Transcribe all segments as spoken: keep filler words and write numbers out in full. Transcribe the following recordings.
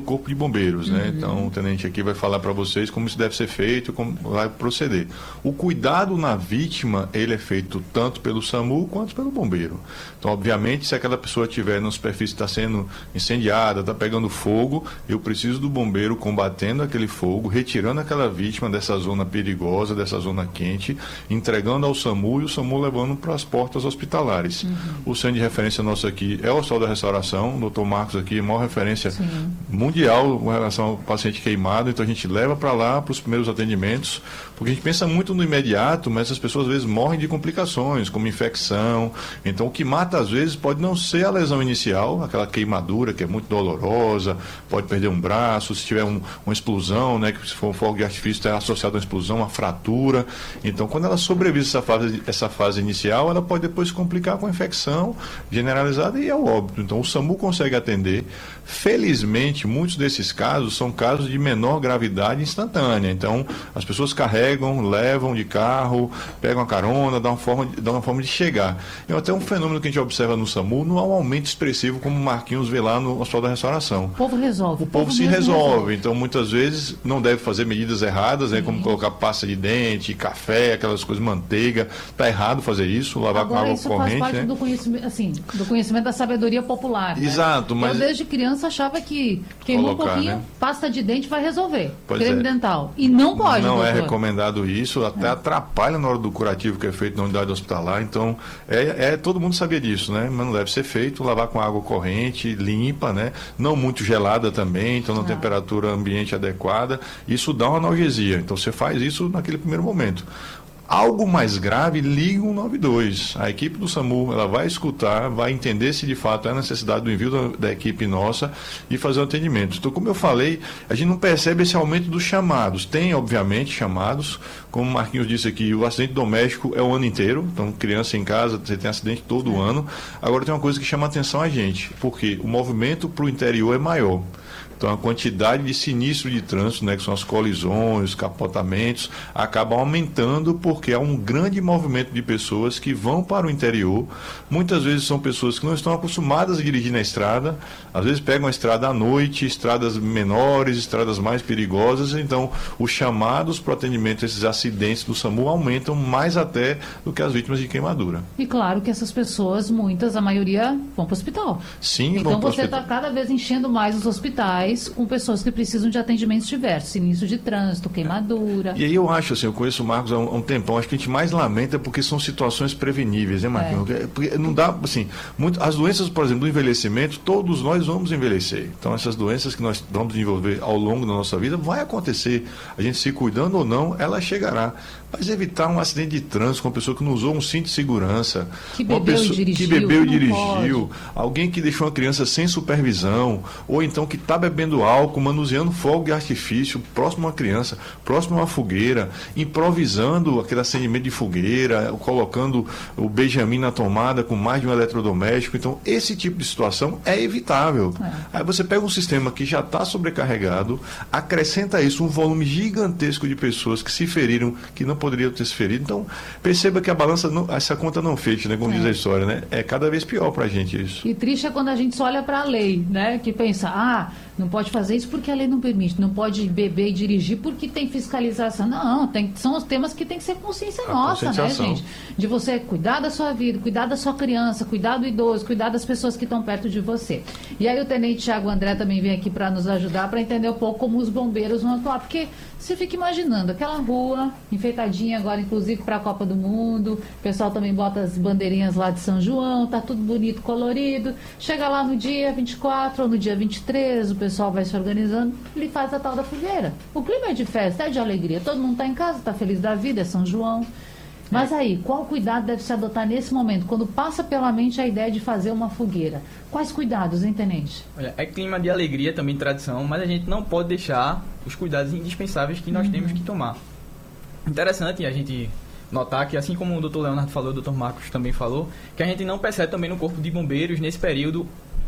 Corpo de Bombeiros, né? Uhum. Então o tenente aqui vai falar para vocês como isso deve ser feito, como vai proceder. O cuidado na vítima, ele é feito tanto pelo SAMU quanto pelo bombeiro. Então, obviamente, se aquela pessoa estiver na superfície, está sendo incendiada, está pegando fogo, eu preciso do bombeiro combatendo aquele fogo, retirando aquela vítima dessa zona perigosa, dessa zona quente, entregando ao SAMU e o SAMU levando para as portas hospitalares. Uhum. O centro de referência nosso aqui é o Hospital da Restauração, o doutor Marcos aqui, maior referência Sim. mundial com relação ao paciente queimado, então a gente leva para lá para os primeiros atendimentos, porque a gente pensa muito no imediato, mas as pessoas às vezes morrem de complicações, como infecção. Então o que mata às vezes pode não ser a lesão inicial, aquela queimadura que é muito dolorosa, pode perder um braço, se tiver um, uma explosão, né, que se for um fogo de artifício está associado a uma explosão, uma fratura. Então quando ela sobrevive essa fase, essa fase inicial, ela pode depois se complicar com a infecção generalizada e ao óbito. Então o SAMU consegue atender. Felizmente, muitos desses casos são casos de menor gravidade instantânea. Então, as pessoas carregam, levam de carro, pegam a carona, dão uma forma de, dão uma forma de chegar. E até um fenômeno que a gente observa no SAMU, não há um aumento expressivo como o Marquinhos vê lá no Hospital da Restauração. O povo resolve. O, o povo, povo se resolve. resolve. Então, muitas vezes, não deve fazer medidas erradas, né, como colocar pasta de dente, café, aquelas coisas, manteiga. Está errado fazer isso, lavar Agora, com água isso corrente. Faz parte, né? do conhecimento, assim, do conhecimento da sabedoria popular. Né? Exato, mas... Eu, desde criança, achava que queimou Colocar, um pouquinho, né? Pasta de dente vai resolver. Pois creme é. dental. E não pode, Não doutor. é recomendado isso, até é. atrapalha na hora do curativo que é feito na unidade hospitalar. Então, é, é todo mundo sabia disso, né? Mas não deve ser feito, lavar com água corrente, limpa, né? Não muito gelada também, então na ah. temperatura ambiente adequada. Isso dá uma analgesia. Então, você faz isso naquele primeiro momento. Algo mais grave, liga um nove dois. A equipe do SAMU ela vai escutar, vai entender se de fato é a necessidade do envio da, da equipe nossa e fazer o atendimento. Então, como eu falei, a gente não percebe esse aumento dos chamados. Tem, obviamente, chamados. Como o Marquinhos disse aqui, o acidente doméstico é o ano inteiro. Então, criança em casa, você tem acidente todo é. ano. Agora, tem uma coisa que chama a atenção a gente, porque o movimento para o interior é maior. Então, a quantidade de sinistro de trânsito, né, que são as colisões, os capotamentos, acaba aumentando porque há um grande movimento de pessoas que vão para o interior. Muitas vezes são pessoas que não estão acostumadas a dirigir na estrada, às vezes pegam a estrada à noite, estradas menores, estradas mais perigosas. Então, os chamados para o atendimento desses acidentes do SAMU aumentam mais até do que as vítimas de queimadura. E claro que essas pessoas, muitas, a maioria, vão para o hospital. Sim, então vão para o você hospital. está cada vez enchendo mais os hospitais com pessoas que precisam de atendimentos diversos, sinistro de trânsito, queimadura. E aí eu acho, assim, eu conheço o Marcos há um, há um tempão, acho que a gente mais lamenta porque são situações preveníveis, né, Marquinhos? É. Porque não dá, assim, muito, as doenças, por exemplo, do envelhecimento, todos nós vamos envelhecer. Então, essas doenças que nós vamos desenvolver ao longo da nossa vida, vai acontecer. A gente se cuidando ou não, ela chegará. Mas evitar um acidente de trânsito com uma pessoa que não usou um cinto de segurança, que uma bebeu pessoa e dirigiu, que bebeu e não dirigiu, pode. Alguém que deixou uma criança sem supervisão, ou então que está bebendo álcool, manuseando fogo de artifício, próximo a uma criança, próximo a uma fogueira, improvisando aquele acendimento de fogueira, colocando o Benjamin na tomada com mais de um eletrodoméstico. Então, esse tipo de situação é evitável. É. Aí você pega um sistema que já está sobrecarregado, acrescenta a isso um volume gigantesco de pessoas que se feriram, que não poderiam ter se ferido. Então, perceba que a balança, não, essa conta não fecha, né, como é. diz a história, né? É cada vez pior para a gente isso. E triste é quando a gente só olha para a lei, né? Que pensa, ah, não pode fazer isso porque a lei não permite, não pode beber e dirigir porque tem fiscalização. Não, tem, são os temas que tem que ser consciência a nossa, né, gente? De você cuidar da sua vida, cuidar da sua criança, cuidar do idoso, cuidar das pessoas que estão perto de você. E aí o Tenente Thiago André também vem aqui para nos ajudar, para entender um pouco como os bombeiros vão atuar, porque você fica imaginando aquela rua enfeitadinha agora, inclusive para a Copa do Mundo, o pessoal também bota as bandeirinhas lá de São João, tá tudo bonito, colorido, chega lá no dia vinte e quatro ou no dia vinte e três, o pessoal vai se organizando, ele faz a tal da fogueira. O clima é de festa, é de alegria, todo mundo está em casa, está feliz da vida, é São João. Mas aí, qual cuidado deve se adotar nesse momento, quando passa pela mente a ideia de fazer uma fogueira? Quais cuidados, hein, Tenente? Olha, é clima de alegria, também tradição, mas a gente não pode deixar os cuidados indispensáveis que nós uhum. temos que tomar. Interessante a gente notar que, assim como o doutor Leonardo falou, o doutor Marcos também falou, que a gente não percebe também no Corpo de Bombeiros, nesse período,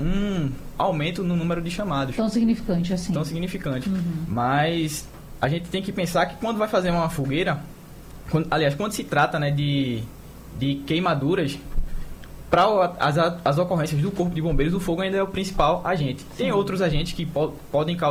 um aumento no número de chamados. Tão significante assim. Tão significante. Uhum. Mas a gente tem que pensar que quando vai fazer uma fogueira, quando, aliás, quando se trata, né, de, de queimaduras, para as, as ocorrências do Corpo de Bombeiros, o fogo ainda é o principal agente. Tem Sim. outros agentes que po- podem causar